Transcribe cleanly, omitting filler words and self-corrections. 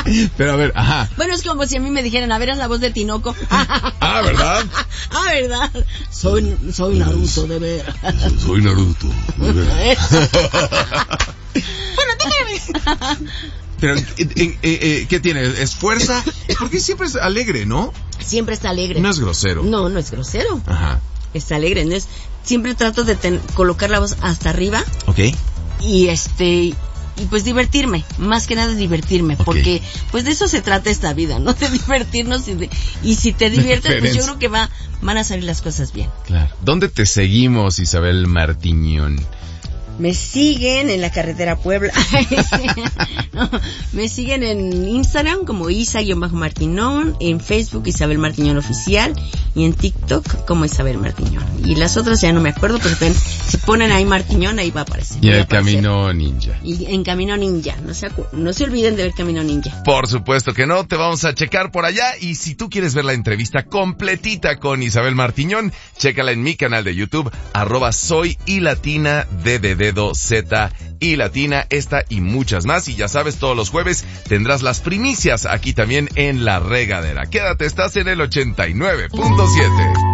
Pero a ver, ajá. Bueno, es como si a mí me dijeran, a ver, es la voz de Tinoco. ¿Verdad? ¿Verdad? Soy Naruto, de veras. Soy Naruto, de veras. Bueno, déjame. Pero, ¿qué tiene? ¿Es fuerza? Porque siempre es alegre, ¿no? Siempre está alegre. No es grosero. No es grosero. Ajá. Está alegre, ¿no? Siempre trato de colocar la voz hasta arriba. Ok. Y pues divertirme, más que nada divertirme, Okay. porque pues de eso se trata esta vida, ¿no? De divertirnos y si te diviertes, pues yo creo que van a salir las cosas bien. Claro. ¿Dónde te seguimos, Isabel Martiñón? Me siguen en la carretera Puebla. No, me siguen en Instagram como Isa-Martiñón, en Facebook Isabel Martiñón Oficial y en TikTok como Isabel Martiñón. Y las otras ya no me acuerdo, pero si ponen ahí Martiñón, ahí va a aparecer. Y en el Camino Ninja. Y en Camino Ninja, no se olviden de ver Camino Ninja. Por supuesto que no, te vamos a checar por allá. Y si tú quieres ver la entrevista completita con Isabel Martiñón, chécala en mi canal de YouTube, @soyilatina Z y latina, esta y muchas más. Y ya sabes, todos los jueves tendrás las primicias aquí también en La Regadera. Quédate, estás en el 89.7.